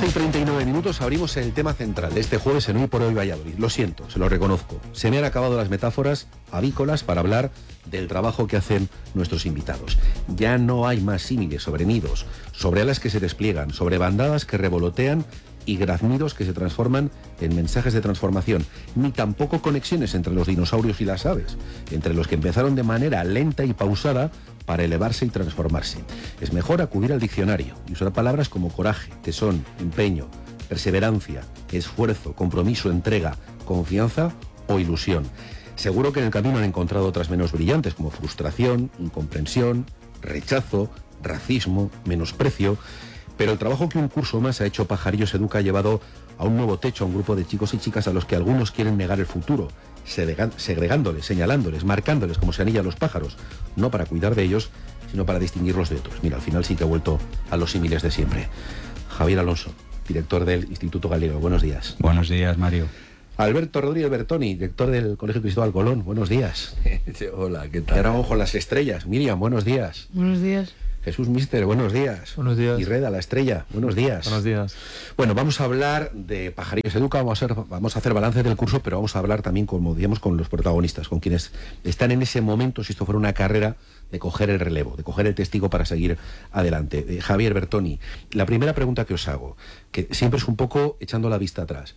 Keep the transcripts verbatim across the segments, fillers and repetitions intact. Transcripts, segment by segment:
once y treinta y nueve minutos abrimos el tema central de este jueves en Hoy por Hoy Valladolid. Lo siento, se lo reconozco. Se me han acabado las metáforas avícolas para hablar del trabajo que hacen nuestros invitados. Ya no hay más símiles sobre nidos, sobre alas que se despliegan, sobre bandadas que revolotean y graznidos que se transforman en mensajes de transformación, ni tampoco conexiones entre los dinosaurios y las aves, entre los que empezaron de manera lenta y pausada para elevarse y transformarse. Es mejor acudir al diccionario y usar palabras como coraje, tesón, empeño, perseverancia, esfuerzo, compromiso, entrega, confianza o ilusión. Seguro que en el camino han encontrado otras menos brillantes como frustración, incomprensión, rechazo, racismo, menosprecio. Pero el trabajo que un curso más ha hecho Pajarillos Educa ha llevado a un nuevo techo a un grupo de chicos y chicas a los que algunos quieren negar el futuro, segregándoles, señalándoles, marcándoles como se anillan los pájaros, no para cuidar de ellos, sino para distinguirlos de otros. Mira, al final sí que ha vuelto a los símiles de siempre. Javier Alonso, director del Instituto Galileo, buenos días. Buenos días, Mario. Alberto Rodríguez Bertoni, director del Colegio Cristóbal Colón, buenos días. Hola, ¿qué tal? Y ahora vamos con las estrellas. Miriam, buenos días. Buenos días. Jesús Mister, buenos días. Buenos días. Y Reda, la estrella, buenos días. Buenos días. Bueno, vamos a hablar de Pajarillos Educa, vamos a hacer, vamos a hacer balance del curso, pero vamos a hablar también, como digamos, con los protagonistas, con quienes están en ese momento, si esto fuera una carrera, de coger el relevo, de coger el testigo para seguir adelante. Eh, Javier Bertoni, la primera pregunta que os hago, que siempre es un poco echando la vista atrás.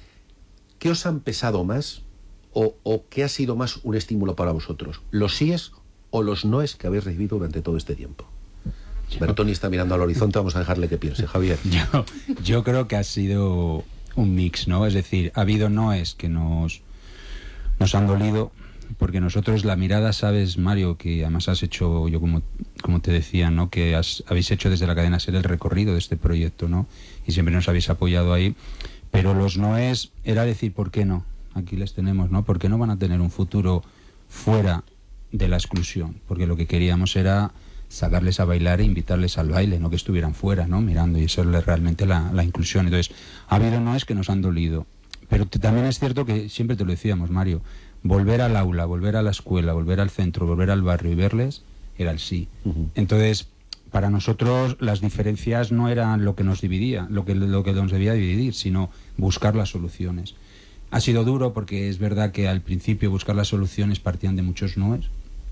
¿Qué os han pesado más o, o qué ha sido más un estímulo para vosotros? ¿Los síes o los noes que habéis recibido durante todo este tiempo? Bertoni está mirando al horizonte, vamos a dejarle que piense. Javier. Yo, yo creo que ha sido un mix, ¿no? Es decir, ha habido noes que nos, nos han dolido, porque nosotros la mirada, sabes, Mario, que además has hecho, yo como, como te decía, ¿no? Que has, habéis hecho desde la cadena SER el recorrido de este proyecto, ¿no? Y siempre nos habéis apoyado ahí. Pero los noes era decir, ¿por qué no? Aquí les tenemos, ¿no? ¿Por qué no van a tener un futuro fuera de la exclusión? Porque lo que queríamos era sacarles a bailar e invitarles al baile, no que estuvieran fuera, ¿no? Mirando, y eso es realmente la, la inclusión. Entonces, ha habido noes que nos han dolido. Pero t- también es cierto que siempre te lo decíamos, Mario, volver al aula, volver a la escuela, volver al centro, volver al barrio y verles, era el sí. Uh-huh. Entonces, para nosotros las diferencias no eran lo que nos dividía, lo que, lo que nos debía dividir, sino buscar las soluciones. Ha sido duro porque es verdad que al principio buscar las soluciones partían de muchos noes.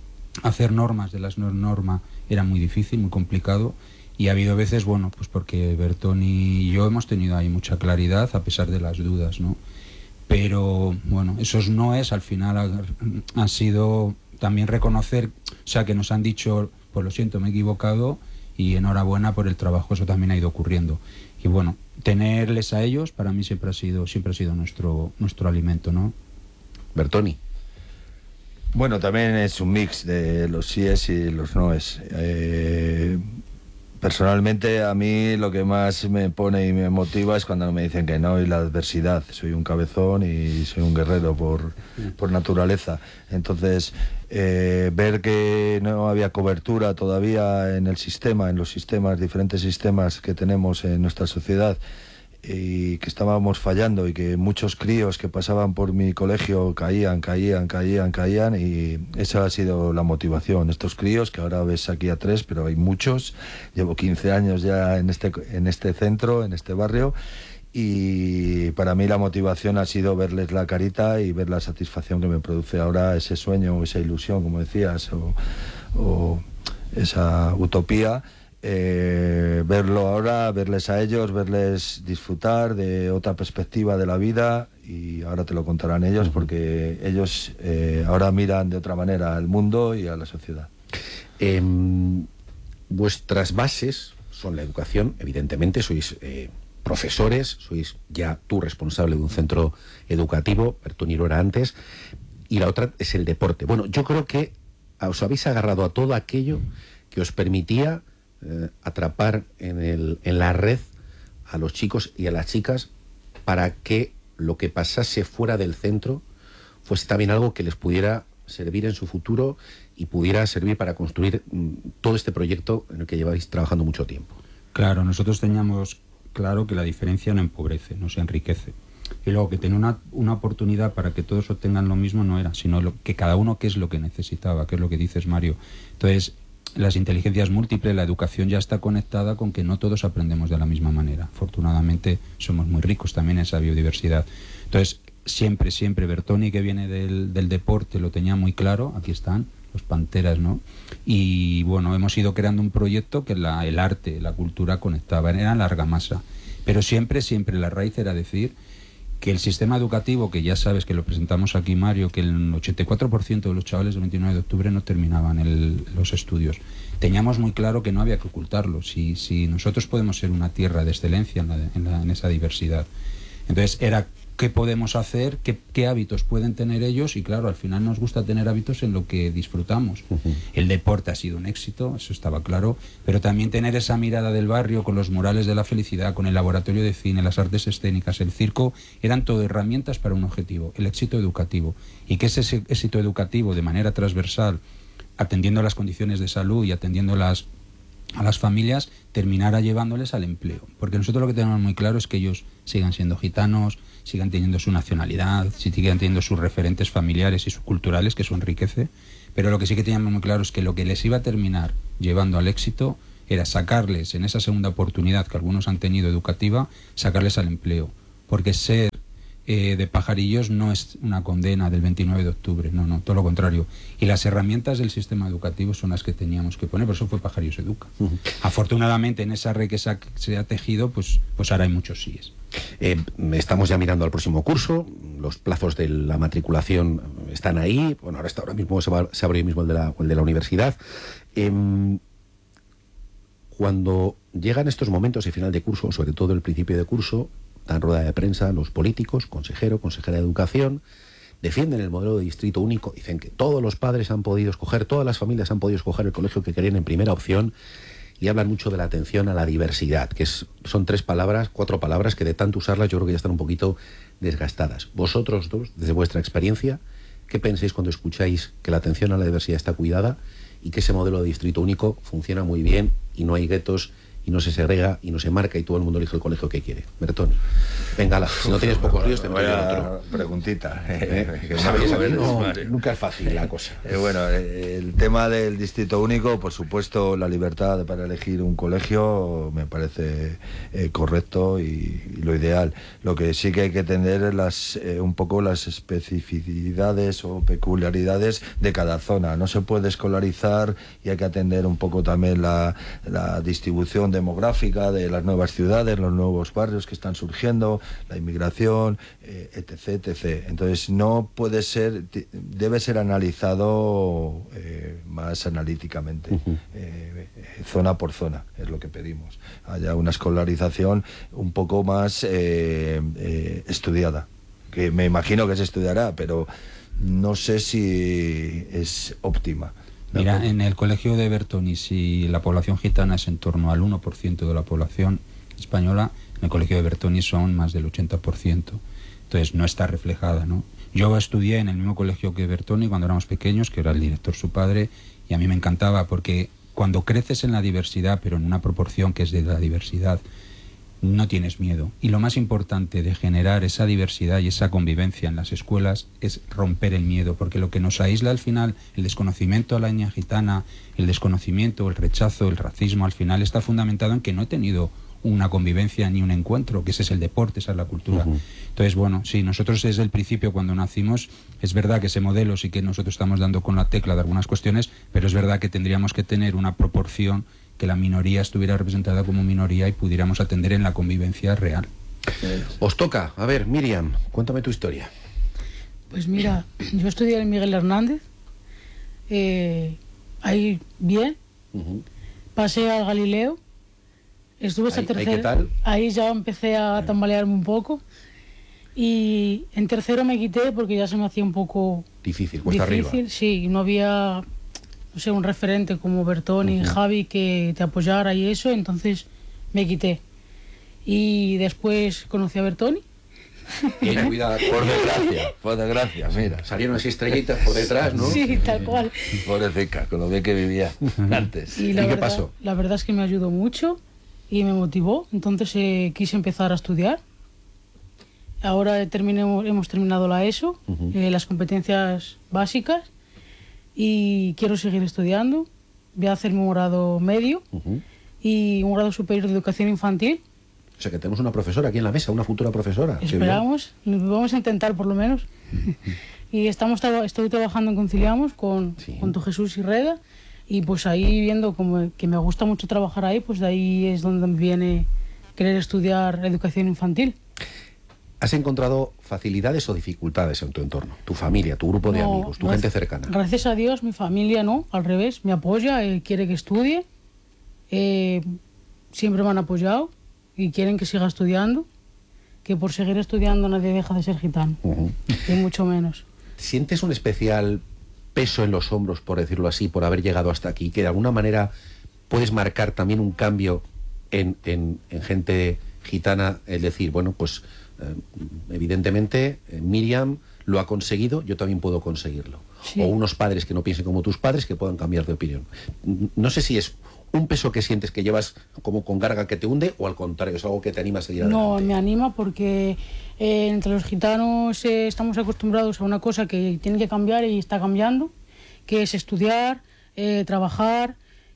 Hacer normas de las no normas era muy difícil, muy complicado, y ha habido veces, bueno, pues porque Bertoni y yo hemos tenido ahí mucha claridad a pesar de las dudas, ¿no? Pero bueno, esos noes al final ha, ha sido también reconocer, o sea, que nos han dicho, pues lo siento, me he equivocado y enhorabuena por el trabajo, eso también ha ido ocurriendo. Y bueno, tenerles a ellos para mí siempre ha sido siempre ha sido nuestro nuestro alimento, ¿no? Bertoni. Bueno, también es un mix de los síes y los noes. Eh, personalmente, a mí lo que más me pone y me motiva es cuando me dicen que no y la adversidad. Soy un cabezón y soy un guerrero por, por naturaleza. Entonces, eh, ver que no había cobertura todavía en el sistema, en los sistemas, diferentes sistemas que tenemos en nuestra sociedad, y que estábamos fallando y que muchos críos que pasaban por mi colegio caían, caían, caían, caían, y esa ha sido la motivación. Estos críos, que ahora ves aquí a tres, pero hay muchos, llevo quince años ya en este, en este centro, en este barrio, y para mí la motivación ha sido verles la carita y ver la satisfacción que me produce ahora ese sueño o esa ilusión, como decías, o, o esa utopía. Eh, verlo ahora, verles a ellos, verles disfrutar de otra perspectiva de la vida, y ahora te lo contarán ellos, porque ellos eh, ahora miran de otra manera al mundo y a la sociedad. Eh, vuestras bases son la educación, evidentemente, sois eh, profesores, sois ya tú responsable de un centro educativo, Bertoni lo era antes, y la otra es el deporte. Bueno, yo creo que os habéis agarrado a todo aquello que os permitía Eh, atrapar en, el, en la red a los chicos y a las chicas para que lo que pasase fuera del centro fuese también algo que les pudiera servir en su futuro y pudiera servir para construir mm, todo este proyecto en el que lleváis trabajando mucho tiempo. Claro, nosotros teníamos claro que la diferencia no empobrece, no se enriquece. Y luego que tener una, una oportunidad para que todos obtengan lo mismo no era, sino lo, que cada uno qué es lo que necesitaba, qué es lo que dices, Mario. Entonces, las inteligencias múltiples, la educación ya está conectada con que no todos aprendemos de la misma manera. Afortunadamente somos muy ricos también en esa biodiversidad. Entonces, siempre, siempre Bertoni, que viene del, del deporte, lo tenía muy claro. Aquí están los Panteras, ¿no? Y bueno, hemos ido creando un proyecto que la, el arte, la cultura conectaban, era la argamasa. Pero siempre, siempre la raíz era decir que el sistema educativo, que ya sabes que lo presentamos aquí, Mario, que el ochenta y cuatro por ciento de los chavales del veintinueve de octubre no terminaban el, los estudios. Teníamos muy claro que no había que ocultarlo. Si, si nosotros podemos ser una tierra de excelencia en, la, en, la, en esa diversidad. Entonces era qué podemos hacer, qué, qué hábitos pueden tener ellos, y claro, al final nos gusta tener hábitos en lo que disfrutamos. Uh-huh. El deporte ha sido un éxito, eso estaba claro, pero también tener esa mirada del barrio con los murales de la felicidad, con el laboratorio de cine, las artes escénicas, el circo, eran todo herramientas para un objetivo, el éxito educativo. Y que ese éxito educativo de manera transversal, atendiendo a las condiciones de salud y atendiendo las a las familias, terminara llevándoles al empleo, porque nosotros lo que tenemos muy claro es que ellos sigan siendo gitanos, sigan teniendo su nacionalidad, sigan teniendo sus referentes familiares y sus culturales, que eso enriquece, pero lo que sí que teníamos muy claro es que lo que les iba a terminar llevando al éxito era sacarles en esa segunda oportunidad que algunos han tenido educativa, sacarles al empleo, porque ser Eh, de pajarillos no es una condena del veintinueve de octubre, no, no, todo lo contrario. Y las herramientas del sistema educativo son las que teníamos que poner, por eso fue Pajarillos Educa. Uh-huh. Afortunadamente, en esa red que se ha, se ha tejido, pues, pues ahora hay muchos síes. Eh, estamos ya mirando al próximo curso, los plazos de la matriculación están ahí, bueno, ahora, está, ahora mismo se, va, se abre mismo el de la, el de la universidad. Eh, cuando llegan estos momentos de final de curso, sobre todo el principio de curso, dan rueda de prensa los políticos, consejero, consejera de educación, defienden el modelo de distrito único, dicen que todos los padres han podido escoger, todas las familias han podido escoger el colegio que querían en primera opción, y hablan mucho de la atención a la diversidad, que es, son tres palabras, cuatro palabras que de tanto usarlas yo creo que ya están un poquito desgastadas. Vosotros dos, desde vuestra experiencia, ¿qué pensáis cuando escucháis que la atención a la diversidad está cuidada y que ese modelo de distrito único funciona muy bien y no hay guetos y no se segrega y no se marca y todo el mundo elige el colegio que quiere? Bertón, venga, si no tienes pocos ríos, te meto yo otro. Preguntita. ¿Eh? Que sabéis, aquí no, nunca es fácil la cosa. Eh, bueno, el tema del distrito único, por supuesto, la libertad para elegir un colegio me parece eh, correcto y, y lo ideal. Lo que sí que hay que tener es las, eh, un poco las especificidades o peculiaridades de cada zona. No se puede escolarizar y hay que atender un poco también la, la distribución demográfica de las nuevas ciudades, los nuevos barrios que están surgiendo, la inmigración, eh, etc, etcétera. Entonces no puede ser, debe ser analizado eh, más analíticamente, uh-huh. eh, zona por zona, es lo que pedimos. Haya una escolarización un poco más eh, eh, estudiada, que me imagino que se estudiará, pero no sé si es óptima. Mira, en el colegio de Bertoni, si la población gitana es en torno al uno por ciento de la población española, en el colegio de Bertoni son más del ochenta por ciento. Entonces no está reflejada, ¿no? Yo estudié en el mismo colegio que Bertoni cuando éramos pequeños, que era el director su padre, y a mí me encantaba porque cuando creces en la diversidad, pero en una proporción que es de la diversidad, no tienes miedo. Y lo más importante de generar esa diversidad y esa convivencia en las escuelas es romper el miedo, porque lo que nos aísla al final, el desconocimiento a la etnia gitana, el desconocimiento, el rechazo, el racismo, al final está fundamentado en que no he tenido una convivencia ni un encuentro, que ese es el deporte, esa es la cultura. Uh-huh. Entonces, bueno, sí, nosotros desde el principio cuando nacimos, es verdad que ese modelo sí que nosotros estamos dando con la tecla de algunas cuestiones, pero es verdad que tendríamos que tener una proporción que la minoría estuviera representada como minoría y pudiéramos atender en la convivencia real. Os toca. A ver, Miriam, cuéntame tu historia. Pues mira, yo estudié en Miguel Hernández, eh, ahí bien, uh-huh. Pasé al Galileo, estuve hasta tercero, ¿qué tal? Ahí ya empecé a tambalearme un poco, y en tercero me quité porque ya se me hacía un poco difícil, cuesta difícil, arriba. Sí, no había... no sé, un referente como Bertoni, uh-huh. Javi, que te apoyara y eso, entonces me quité. Y después conocí a Bertoni. Y cuidado, por desgracia, por desgracia, mira. Salieron así estrellitas por detrás, ¿no? Sí, tal cual. Pobrecita, con lo bien que vivía antes. ¿Y, ¿Y la qué verdad, pasó? La verdad es que me ayudó mucho y me motivó, entonces eh, quise empezar a estudiar. Ahora terminé, hemos terminado la ESO, uh-huh. eh, las competencias básicas, y quiero seguir estudiando voy a hacer un grado medio uh-huh. y un grado superior de educación infantil. O sea que tenemos una profesora aquí en la mesa, una futura profesora. Esperamos, vamos a intentar por lo menos. Y estamos estoy trabajando en Conciliamos con, sí. con tu Jesús y Reda, y pues ahí viendo como que me gusta mucho trabajar ahí, pues de ahí es donde me viene querer estudiar educación infantil. ¿Has encontrado facilidades o dificultades en tu entorno? Tu familia, tu grupo de no, amigos, tu gente cercana. Gracias a Dios, mi familia no, al revés, me apoya, eh, quiere que estudie, eh, siempre me han apoyado y quieren que siga estudiando, que por seguir estudiando nadie deja de ser gitano, uh-huh. y mucho menos. ¿Sientes un especial peso en los hombros, por decirlo así, por haber llegado hasta aquí, que de alguna manera puedes marcar también un cambio en, en, en gente gitana, es decir, bueno, pues eh, evidentemente eh, Miriam lo ha conseguido, yo también puedo conseguirlo? Sí. O unos padres que no piensen como tus padres que puedan cambiar de opinión. No sé si es un peso que sientes que llevas como con carga que te hunde, o al contrario, es algo que te anima a seguir adelante. No, me anima porque eh, entre los gitanos eh, estamos acostumbrados a una cosa que tiene que cambiar y está cambiando, que es estudiar, eh, trabajar,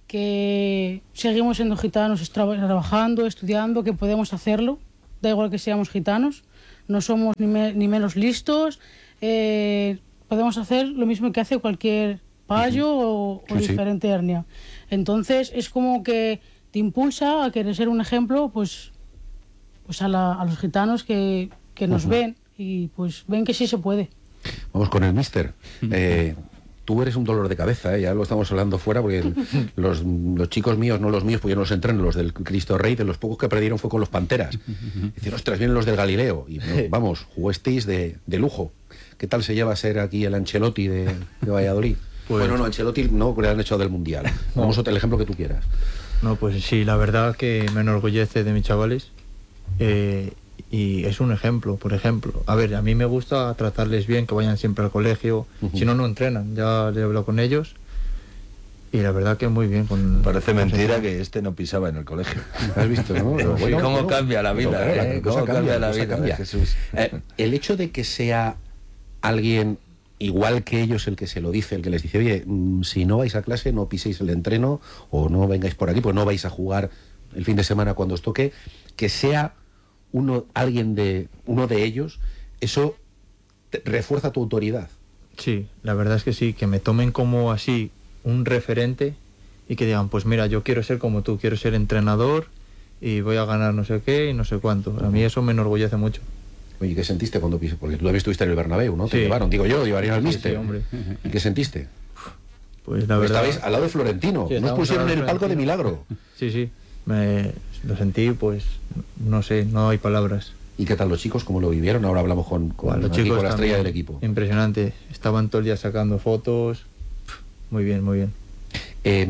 que seguimos siendo gitanos tra- trabajando, estudiando, que podemos hacerlo, da igual que seamos gitanos, no somos ni, me- ni menos listos, eh, podemos hacer lo mismo que hace cualquier payo o, o sí, diferente sí. hernia. Entonces es como que te impulsa a querer ser un ejemplo, pues, pues a, la, a los gitanos que, que nos uh-huh. ven y pues ven que sí se puede. Vamos con el míster. Eh, tú eres un dolor de cabeza, ¿eh? Ya lo estamos hablando fuera, porque el, los, los chicos míos, no los míos, porque yo no los entreno, los del Cristo Rey, de los pocos que perdieron fue con los Panteras. Dicen, ostras, vienen los del Galileo. Y no, vamos, juguesteis de, de lujo. ¿Qué tal se lleva a ser aquí el Ancelotti de, de Valladolid? Pues, bueno, no, Ancelotti no, le han echado del Mundial. No. Vamos a el ejemplo que tú quieras. No, pues sí, la verdad que me enorgullece de mis chavales. Eh, y es un ejemplo, por ejemplo. A ver, a mí me gusta tratarles bien, que vayan siempre al colegio. Uh-huh. Si no, no entrenan. Ya he hablado con ellos. Y la verdad que muy bien. Con, Parece con mentira que este no pisaba en el colegio. ¿Has visto, no? Pero, bueno, ¿Cómo bueno, cambia la vida? Pero, ¿eh? ¿Cómo cambia, cambia la vida cambia. de Jesús? Eh, el hecho de que sea alguien igual que ellos el que se lo dice, el que les dice, oye, si no vais a clase, no piséis el entreno, o no vengáis por aquí, pues no vais a jugar el fin de semana cuando os toque, que sea uno, alguien de, uno de ellos, eso te refuerza tu autoridad. Sí, la verdad es que sí, que me tomen como así un referente y que digan, pues mira, yo quiero ser como tú, quiero ser entrenador y voy a ganar no sé qué y no sé cuánto. A mí eso me enorgullece mucho. Oye, ¿qué sentiste cuando pisé? Porque tú también estuviste en el Bernabéu, ¿no? Sí. Te llevaron, digo yo, llevarían al sí, míster. Sí, hombre. ¿Y qué sentiste? Pues la verdad... Estabais al lado de Florentino, sí, nos pusieron en el palco de milagro. Sí, sí, me lo sentí, pues, no sé, no hay palabras. ¿Y qué tal los chicos? ¿Cómo lo vivieron? Ahora hablamos con, con, los aquí, chicos con la estrella del equipo. Impresionante, estaban todo el día sacando fotos, muy bien, muy bien. Eh,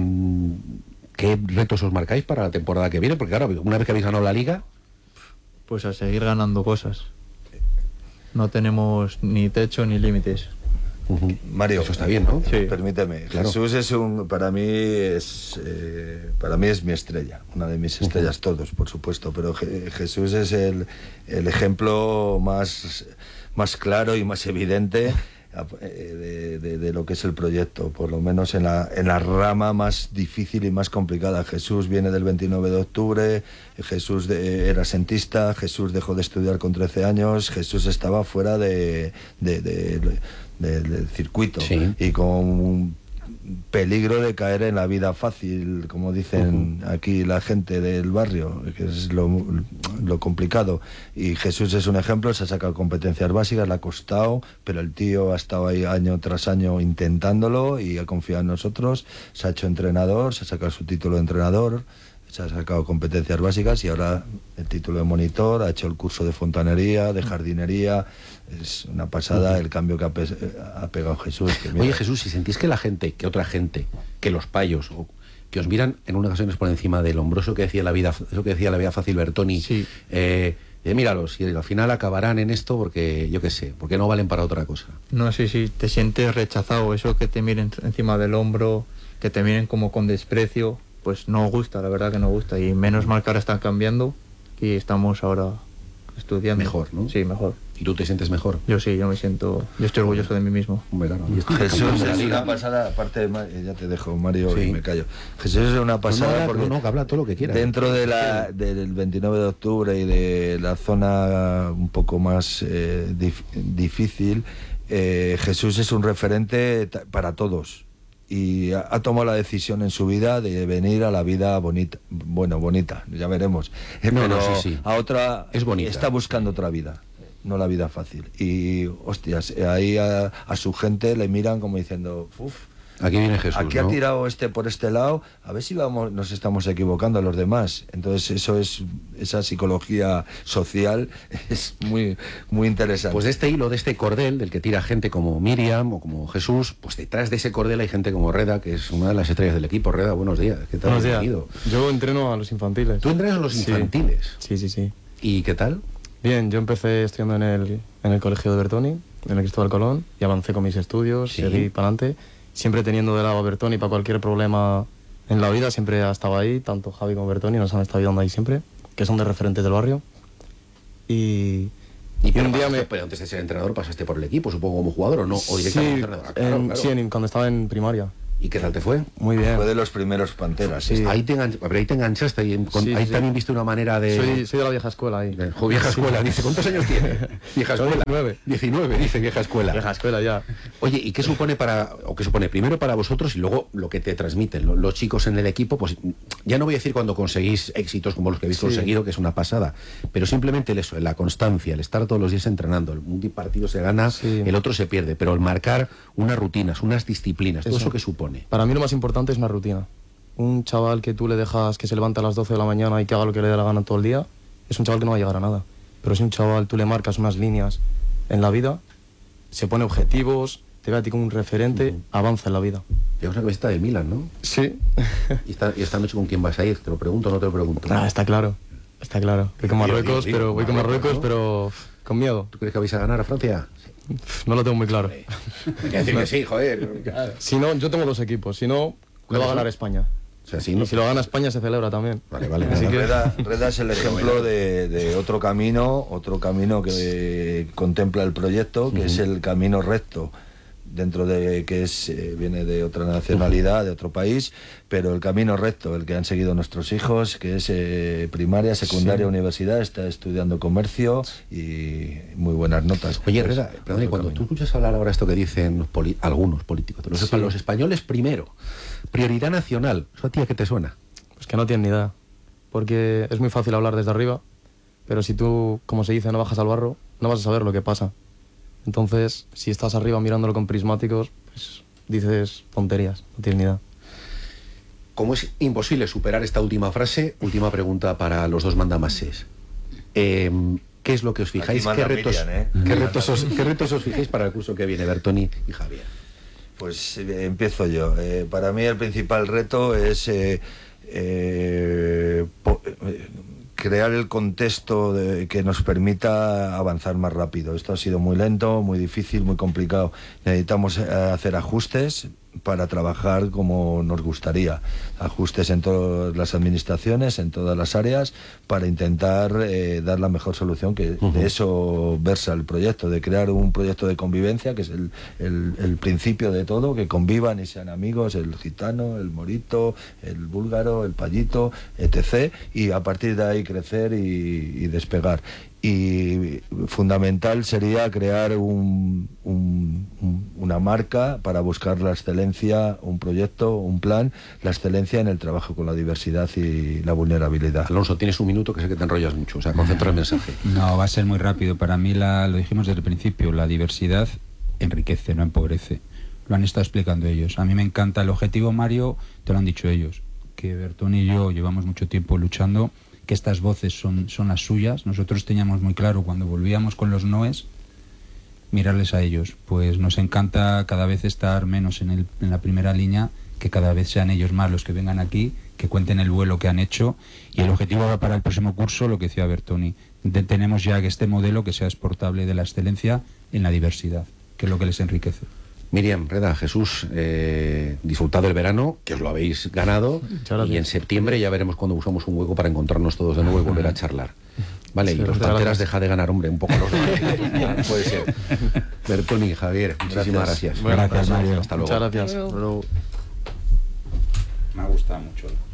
¿Qué retos os marcáis para la temporada que viene? Porque ahora, una vez que habéis ganado la Liga... Pues a seguir ganando cosas. No tenemos ni techo ni límites. Uh-huh. Mario, eso está bien, ¿no? Sí. Permíteme. Claro. Jesús es un, para mí es, eh, para mí es mi estrella, una de mis estrellas, uh-huh. todos, por supuesto. Pero Je- Jesús es el, el ejemplo más, más claro y más evidente de, de, de lo que es el proyecto, por lo menos en la, en la rama más difícil y más complicada. Jesús viene del veintinueve de octubre, Jesús de, era sentista, Jesús dejó de estudiar con trece años, Jesús estaba fuera de, de, de, de, de del circuito, sí. Y con un peligro de caer en la vida fácil, como dicen uh-huh. aquí la gente del barrio, que es lo, lo complicado. Y Jesús es un ejemplo, se ha sacado competencias básicas, le ha costado, pero el tío ha estado ahí año tras año intentándolo y ha confiado en nosotros, se ha hecho entrenador, se ha sacado su título de entrenador, se ha sacado competencias básicas y ahora el título de monitor, ha hecho el curso de fontanería, de jardinería. Es una pasada uh-huh. el cambio que ha, pe- ha pegado Jesús. Que Oye, Jesús, si sentís que la gente, que otra gente, que los payos, o que os miran en unas ocasiones por encima del hombro, eso que decía la vida, eso que decía la vida fácil Bertoni, sí. eh, eh, míralos, y al final acabarán en esto porque, yo qué sé, porque no valen para otra cosa. No, sí, sí, te sientes rechazado, eso que te miren encima del hombro, que te miren como con desprecio, pues no gusta, la verdad que no gusta, y menos mal que ahora están cambiando y estamos ahora estudiando. Mejor, ¿no? Sí, mejor. ¿Y tú te sientes mejor? Yo sí, yo me siento... Yo estoy orgulloso de mí mismo. Claro. Jesús es una pasada, aparte de, ya te dejo, Mario, sí. y me callo. Jesús es una pasada no, no, porque no, no, habla todo lo que quieras. Dentro de la, del veintinueve de octubre y de la zona un poco más eh, dif, difícil, eh, Jesús es un referente para todos. Y ha, ha tomado la decisión en su vida de venir a la vida bonita, bueno, bonita, ya veremos. No, pero no, sí, sí. a otra, es bonita. Está buscando otra vida, no la vida fácil. Y, hostias, ahí a, a su gente le miran como diciendo, uff, aquí viene Jesús, aquí ¿no? ha tirado este por este lado, a ver si vamos, nos estamos equivocando los demás. Entonces eso es, esa psicología social es muy, muy interesante. Pues de este hilo, de este cordel, del que tira gente como Miriam o como Jesús, pues detrás de ese cordel hay gente como Reda, que es una de las estrellas del equipo. Reda, buenos días. ¿Qué tal? Buenos días. Yo entreno a los infantiles. ¿Tú entrenas a los infantiles? Sí, sí, sí. ¿Y qué tal? Bien, yo empecé estudiando en el, en el colegio de Bertoni, en el Cristóbal Colón, y avancé con mis estudios, ¿sí? Seguí para adelante, siempre teniendo de lado a Bertoni para cualquier problema en la vida, siempre ha estado ahí, tanto Javi como Bertoni nos han estado ayudando ahí siempre, que son de referentes del barrio. Y, y, y un día me... Pero antes de ser entrenador pasaste por el equipo, supongo, como jugador, ¿o no? ¿O directamente sí, entrenador? Claro, en, claro. Sí, en, cuando estaba en primaria. ¿Y qué tal te fue? Muy bien. Fue de los primeros Panteras. Sí. Ahí, te enganch... ahí te enganchaste, ahí, con... sí, ahí sí. también viste una manera de... Soy, soy de la vieja escuela ahí. De... Jo, vieja escuela, dice, ¿cuántos años tiene? Vieja escuela. diecinueve. diecinueve, dice vieja escuela. Vieja escuela, ya. Oye, ¿y qué supone para, o qué supone primero para vosotros y luego lo que te transmiten los, los chicos en el equipo? Pues ya no voy a decir cuando conseguís éxitos como los que habéis sí. conseguido, que es una pasada, pero simplemente el eso, la constancia, el estar todos los días entrenando, un partido se gana, sí. el otro se pierde, pero el marcar unas rutinas, unas disciplinas, todo eso, eso que supone. Para mí lo más importante es una rutina. Un chaval que tú le dejas que se levante a las doce de la mañana y que haga lo que le dé la gana todo el día, es un chaval que no va a llegar a nada. Pero si un chaval tú le marcas unas líneas en la vida, se pone objetivos, te ve a ti como un referente, uh-huh. avanza en la vida. Llevas una camiseta de Milan, ¿no? Sí. ¿Y esta, ¿Y esta noche con quién vas a ir? ¿Te lo pregunto o no te lo pregunto? Ah, está claro, está claro. Voy con Marruecos, digo, digo, pero voy con Marruecos, ¿no? Pero con miedo. ¿Tú crees que vais a ganar a Francia? No lo tengo muy claro. Hay que decir que sí, joder. Si no, yo tengo dos equipos, si no, lo va a ganar España. O sea, si, no... y si lo gana España se celebra también. Vale, vale. Así que... Reda, Reda es el ejemplo de, de otro camino, otro camino que contempla el proyecto, que uh-huh. es el camino recto, dentro de que es eh, viene de otra nacionalidad, uh-huh. de otro país, pero el camino recto, el que han seguido nuestros hijos, que es eh, primaria, secundaria, sí. universidad, está estudiando comercio y muy buenas notas. Oye, pues, Reda, perdón, cuando camino. Tú escuchas hablar ahora esto que dicen poli- algunos políticos, los, sí. los españoles primero, prioridad nacional, ¿eso a ti a qué te suena? Pues que no tienen ni idea, porque es muy fácil hablar desde arriba, pero si tú, como se dice, no bajas al barro, no vas a saber lo que pasa. Entonces, si estás arriba mirándolo con prismáticos, pues dices tonterías, no tienes ni idea. Como es imposible superar esta última frase, última pregunta para los dos mandamases. Eh, ¿Qué es lo que os fijáis? ¿Qué retos, Miriam, ¿eh? ¿qué, retos os, ¿Qué retos os fijáis para el curso que viene, Bertoni y Javier? Pues eh, empiezo yo. Eh, para mí el principal reto es eh, eh, po- eh, crear el contexto de, que nos permita avanzar más rápido. Esto ha sido muy lento, muy difícil, muy complicado. Necesitamos eh, hacer ajustes para trabajar como nos gustaría. Ajustes en todas las administraciones, en todas las áreas, para intentar eh, dar la mejor solución, que uh-huh. de eso versa el proyecto, de crear un proyecto de convivencia, que es el, el, el principio de todo, que convivan y sean amigos, el gitano, el morito, el búlgaro, el payito, etcétera. Y a partir de ahí crecer y, y despegar. Y fundamental sería crear un, un, un, una marca para buscar la excelencia, un proyecto, un plan, la excelencia en el trabajo con la diversidad y la vulnerabilidad. Alonso, tienes un minuto que sé que te enrollas mucho, o sea, concentra el mensaje. No, va a ser muy rápido. Para mí, la, lo dijimos desde el principio, la diversidad enriquece, no empobrece. Lo han estado explicando ellos. A mí me encanta el objetivo, Mario, te lo han dicho ellos, que Bertoni y yo llevamos mucho tiempo luchando, que estas voces son, son las suyas. Nosotros teníamos muy claro cuando volvíamos con los noes, mirarles a ellos. Pues nos encanta cada vez estar menos en, el, en la primera línea, que cada vez sean ellos más los que vengan aquí, que cuenten el vuelo que han hecho. Y el objetivo va para el próximo curso, lo que decía Bertoni. De, tenemos ya que este modelo que sea exportable de la excelencia en la diversidad, que es lo que les enriquece. Miriam, Reda, Jesús, eh, disfrutad del verano, que os lo habéis ganado, y en septiembre ya veremos cuando usamos un hueco para encontrarnos todos de nuevo y volver a charlar. Vale, sí, y los Panteras deja de ganar, hombre, un poco los dos. Puede ser. Bertoni, Javier, muchísimas gracias. Gracias, Mario. Hasta luego. Muchas gracias. Me ha gustado mucho.